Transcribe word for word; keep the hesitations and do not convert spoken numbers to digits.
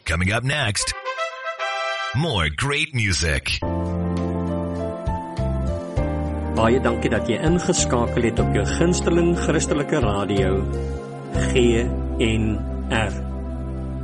Coming up next, more great music. Baie dankie dat jy ingeskakel het op jou gunsteling Christelike radio G N R.